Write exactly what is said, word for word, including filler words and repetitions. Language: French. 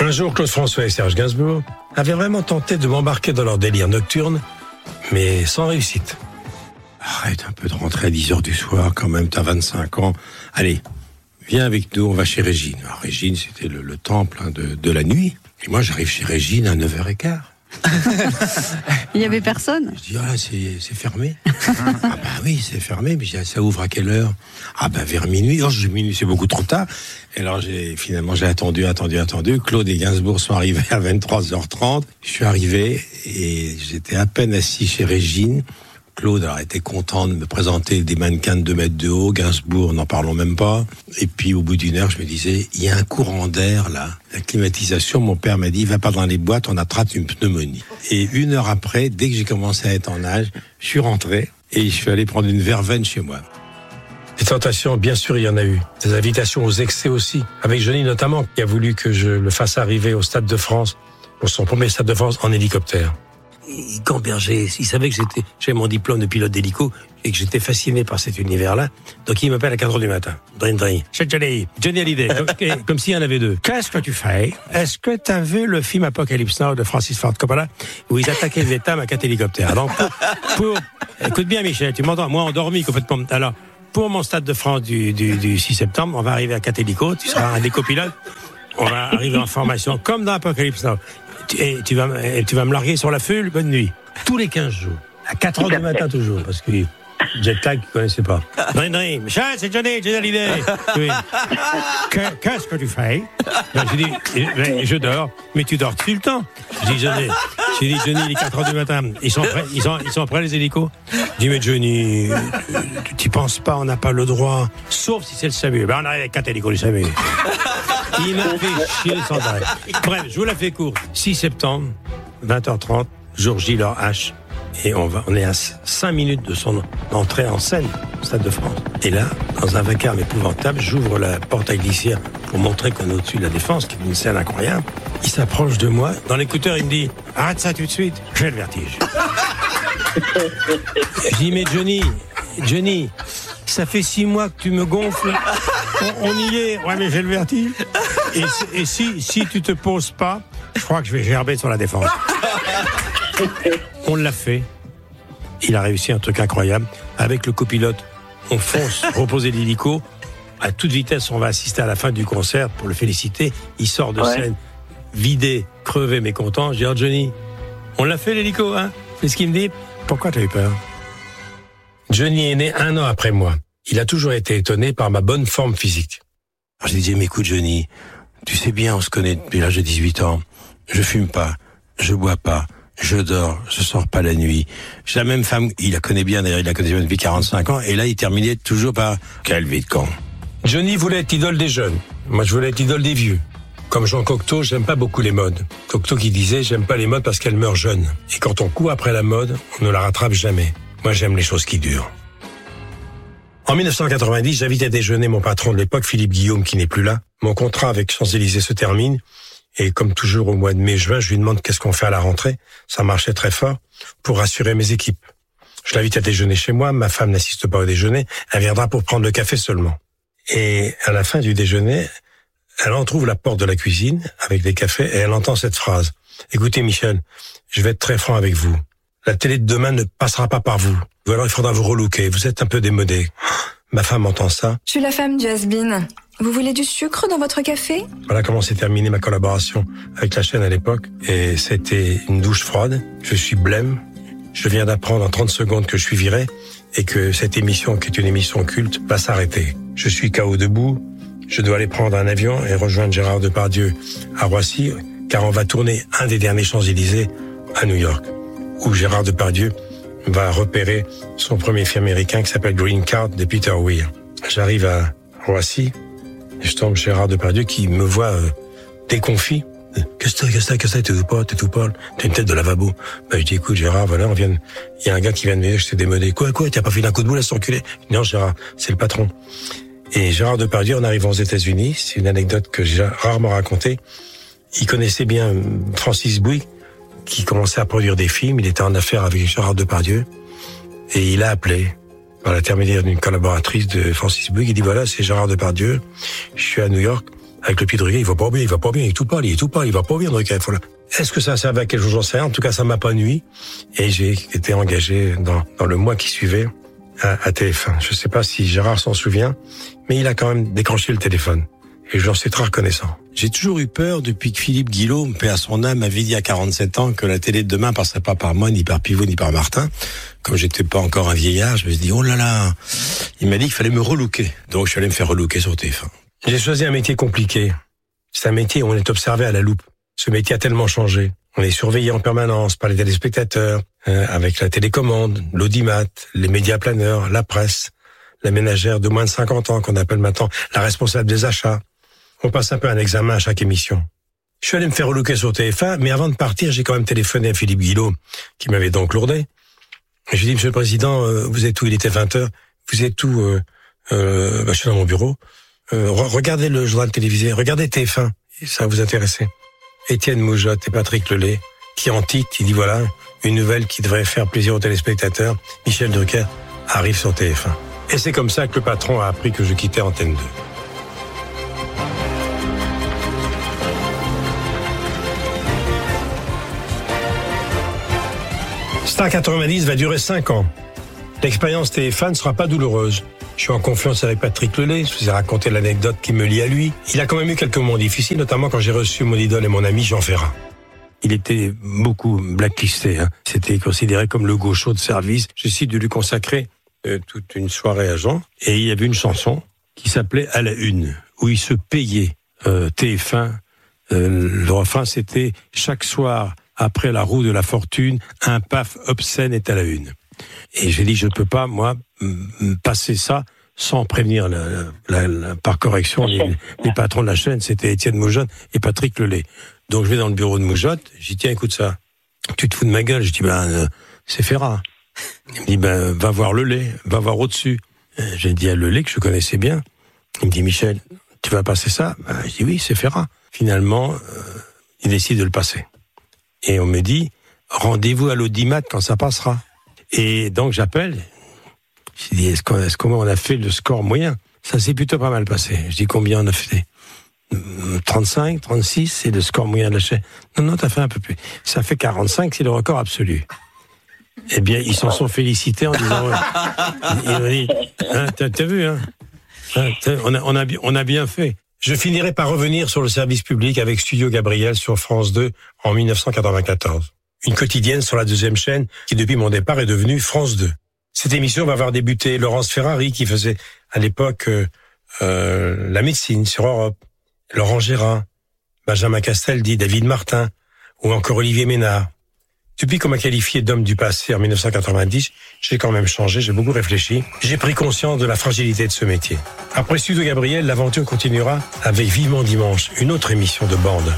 Un jour, Claude François et Serge Gainsbourg avaient vraiment tenté de m'embarquer dans leur délire nocturne, mais sans réussite. Arrête un peu de rentrer à dix heures du soir, quand même, t'as vingt-cinq ans. Allez, viens avec nous, on va chez Régine. Alors, Régine, c'était le, le temple hein, de, de la nuit. Et moi, j'arrive chez Régine à neuf heures quinze. Il y avait personne. Je dis, ah, c'est, c'est fermé. Ah bah oui, c'est fermé, mais je dis, ça ouvre à quelle heure? Ah bah vers minuit. Oh, je dis, minuit, c'est beaucoup trop tard. Et alors, j'ai, finalement, j'ai attendu, attendu, attendu. Claude et Gainsbourg sont arrivés à vingt-trois heures trente. Je suis arrivé et j'étais à peine assis chez Régine. Claude alors, était content de me présenter des mannequins de deux mètres de haut. Gainsbourg, n'en parlons même pas. Et puis, au bout d'une heure, je me disais, il y a un courant d'air, là. La climatisation, mon père m'a dit, va pas dans les boîtes, on attrape une pneumonie. Et une heure après, dès que j'ai commencé à être en âge, je suis rentré et je suis allé prendre une verveine chez moi. Des tentations, bien sûr, il y en a eu. Des invitations aux excès aussi. Avec Johnny notamment, qui a voulu que je le fasse arriver au Stade de France, pour son premier Stade de France, en hélicoptère. Il gambergeait, il savait que j'étais, j'avais mon diplôme de pilote d'hélico et que j'étais fasciné par cet univers-là. Donc il m'appelle à quatre heures du matin. Drin, drin. C'est Johnny, Johnny Hallyday, comme, comme s'il y en avait deux. Qu'est-ce que tu fais? Est-ce que tu as vu le film Apocalypse Now de Francis Ford Coppola où ils attaquaient le Vietnam à quatre hélicoptères? Donc pour, pour, écoute bien Michel, tu m'entends? Moi endormi complètement. Alors pour mon Stade de France du, du, du six septembre, on va arriver à quatre hélicos. Tu seras un des copilotes. On va arriver en formation comme dans Apocalypse Now. Et tu vas, et tu vas me larguer sur la feuille, bonne nuit. Tous les quinze jours. À quatre heures du matin toujours, parce que jet lag, tu connaissais pas. Drin, drin. Michel, c'est Johnny, Johnny Hallyday. Oui. Qu'est-ce que tu fais? Ben, j'ai dit, je dors. Mais tu dors tout le temps. J'ai dit, Johnny, j'ai dit, Johnny, il est quatre heures du matin. Ils sont prêts, ils sont, ils sont prêts, les hélicos? J'ai dit, mais Johnny, tu n'y penses pas, on n'a pas le droit. Sauf si c'est le SAMU. Ben, on arrive avec quatre hélicos, le SAMU. Il m'a fait chier sans arrêt. Bref, je vous la fais court. six septembre, vingt heures trente, jour J, leur H. Et on, va, on est à cinq minutes de son entrée en scène au Stade de France. Et là, dans un vacarme épouvantable, j'ouvre la porte à glissière pour montrer qu'on est au-dessus de la Défense, qui est une scène incroyable. Il s'approche de moi. Dans l'écouteur, il me dit « Arrête ça tout de suite, j'ai le vertige. » Je dis « Mais Johnny, Johnny, ça fait six mois que tu me gonfles. On, on y est. Ouais, mais j'ai le vertige. Et, et si, si tu te poses pas, je crois que je vais gerber sur la Défense. » On l'a fait. Il a réussi un truc incroyable. Avec le copilote, on fonce reposer l'hélico. À toute vitesse, on va assister à la fin du concert pour le féliciter. Il sort de ouais. scène, vidé, crevé, mais content. Je dis, oh Johnny, on l'a fait l'hélico, hein? C'est ce qu'il me dit. Pourquoi t'as eu peur? Johnny est né un an après moi. Il a toujours été étonné par ma bonne forme physique. Alors je lui disais, mais écoute Johnny, tu sais bien, on se connaît depuis l'âge de dix-huit ans. Je fume pas, je bois pas. Je dors, je sors pas la nuit. J'ai la même femme, il la connaît bien d'ailleurs, il la connaît bien depuis quarante-cinq ans, et là il terminait toujours par « Quelle vie de con ». Johnny voulait être idole des jeunes, moi je voulais être idole des vieux. Comme Jean Cocteau, j'aime pas beaucoup les modes. Cocteau qui disait « J'aime pas les modes parce qu'elles meurent jeunes. Et quand on court après la mode, on ne la rattrape jamais. Moi j'aime les choses qui durent ». En dix-neuf cent quatre-vingt-dix, j'invite à déjeuner mon patron de l'époque, Philippe Guillaume, qui n'est plus là. Mon contrat avec Champs-Élysées se termine. Et comme toujours au mois de mai-juin, je lui demande qu'est-ce qu'on fait à la rentrée. Ça marchait très fort pour rassurer mes équipes. Je l'invite à déjeuner chez moi. Ma femme n'assiste pas au déjeuner. Elle viendra pour prendre le café seulement. Et à la fin du déjeuner, elle entrouvre la porte de la cuisine avec des cafés et elle entend cette phrase. Écoutez Michel, je vais être très franc avec vous. La télé de demain ne passera pas par vous. Ou alors il faudra vous relooker. Vous êtes un peu démodé. Ma femme entend ça. Je suis la femme du has-been. Vous voulez du sucre dans votre café? Voilà comment s'est terminée ma collaboration avec la chaîne à l'époque. Et c'était une douche froide. Je suis blême. Je viens d'apprendre en trente secondes que je suis viré et que cette émission, qui est une émission culte, va s'arrêter. Je suis K O debout. Je dois aller prendre un avion et rejoindre Gérard Depardieu à Roissy, car on va tourner un des derniers Champs-Élysées à New York, où Gérard Depardieu va repérer son premier film américain qui s'appelle Green Card de Peter Weir. J'arrive à Roissy. Et je tombe chez Gérard Depardieu qui me voit euh, déconfit. Qu'est-ce que c'est, qu'est-ce que c'est, qu'est-ce que c'est, t'es tout pas, t'es tout pas, t'as une tête de lavabo. Ben, je dis, écoute, Gérard, voilà, on vient, il y a un gars qui vient de me dire que je t'ai démodé. Quoi, quoi, t'as pas fait d'un coup de boule à s'enculer? Non, Gérard, c'est le patron. Et Gérard Depardieu, en arrivant aux États-Unis, c'est une anecdote que j'ai rarement racontée. Il connaissait bien Francis Bouygues, qui commençait à produire des films. Il était en affaire avec Gérard Depardieu. Et il a appelé, par l'intermédiaire d'une collaboratrice de Francis Bouygues, il dit voilà, c'est Gérard Depardieu, je suis à New York, avec le pied de Drucker, il va pas bien, il va pas bien, il est tout pâle, il est tout pâle, il va pas bien, Drucker. Voilà. Est-ce que ça servait à quelque chose, j'en sais rien. En tout cas, ça m'a pas nui. Et j'ai été engagé dans, dans le mois qui suivait à, à T F un. Je sais pas si Gérard s'en souvient, mais il a quand même décroché le téléphone. Et j'en suis très reconnaissant. J'ai toujours eu peur depuis que Philippe Guillaume, paix à son âme, m'avait dit à quarante-sept ans que la télé de demain passerait pas par moi, ni par Pivot, ni par Martin. Comme j'étais pas encore un vieillard, je me suis dit, oh là là. Il m'a dit qu'il fallait me relooker. Donc je suis allé me faire relooker sur T F un. J'ai choisi un métier compliqué. C'est un métier où on est observé à la loupe. Ce métier a tellement changé. On est surveillé en permanence par les téléspectateurs, euh, avec la télécommande, l'audimat, les médias planeurs, la presse, la ménagère de moins de cinquante ans qu'on appelle maintenant la responsable des achats. On passe un peu un examen à chaque émission. Je suis allé me faire relooker sur T F un, mais avant de partir, j'ai quand même téléphoné à Philippe Guillaume, qui m'avait donc lourdé. Et j'ai dit, Monsieur le Président, euh, vous êtes où? Il était vingt heures. Vous êtes où? euh, euh, bah, Je suis dans mon bureau. Euh, re- regardez le journal télévisé, regardez T F un, ça va vous intéresser. Étienne Moujotte et Patrick Lelay, qui en titre, il dit voilà, une nouvelle qui devrait faire plaisir aux téléspectateurs. Michel Drucker arrive sur T F un. Et c'est comme ça que le patron a appris que je quittais Antenne deux. Star quatre-vingt-dix va durer cinq ans. L'expérience T F un ne sera pas douloureuse. Je suis en confiance avec Patrick Lelay, je vous ai raconté l'anecdote qui me lie à lui. Il a quand même eu quelques moments difficiles, notamment quand j'ai reçu mon idole et mon ami Jean Ferrat. Il était beaucoup blacklisté, hein. C'était considéré comme le gaucho de service. J'ai décidé de lui consacrer euh, toute une soirée à Jean. Et il y avait une chanson qui s'appelait « À la une », où il se payait euh, T F un. Euh, le refrain, c'était « Chaque soir, après la roue de la fortune, un paf obscène est à la une ». Et j'ai dit, je ne peux pas, moi, m- passer ça sans prévenir, la, la, la, par correction, les, les patrons de la chaîne. C'était Étienne Moujotte et Patrick Lelay. Donc je vais dans le bureau de Moujotte, j'ai dit, tiens, écoute ça, tu te fous de ma gueule? Je dis, ben, euh, c'est Ferrat. Il me dit, ben, va voir Lelay, va voir au-dessus. Euh, j'ai dit à Lelay, que je connaissais bien. Il me dit, Michel, tu vas passer ça? Ben, je dis, oui, c'est Ferrat. Finalement, euh, il décide de le passer. Et on me dit, rendez-vous à l'audimat quand ça passera. Et donc j'appelle, je dis, est-ce qu'on, est-ce qu'on a fait le score moyen? Ça s'est plutôt pas mal passé. Je dis, combien on a fait? trente-cinq, trente-six, c'est le score moyen de la chaîne. Non, non, t'as fait un peu plus. Ça fait quarante-cinq, c'est le record absolu. Eh bien, ils s'en sont félicités en disant, ouais. Ils ont dit, hein, t'as, t'as vu, hein, hein on, a, on, a, on a bien fait. Je finirai par revenir sur le service public avec Studio Gabriel sur France deux en dix-neuf cent quatre-vingt-quatorze. Une quotidienne sur la deuxième chaîne qui, depuis mon départ, est devenue France deux. Cette émission va voir débuter Laurence Ferrari, qui faisait à l'époque euh, euh, la médecine sur Europe, Laurent Gérard, Benjamin Castaldi, David Martin, ou encore Olivier Ménard. Depuis qu'on m'a qualifié d'homme du passé en dix-neuf cent quatre-vingt-dix, j'ai quand même changé, j'ai beaucoup réfléchi. J'ai pris conscience de la fragilité de ce métier. Après Studio Gabriel, l'aventure continuera avec Vivement Dimanche, une autre émission de bande.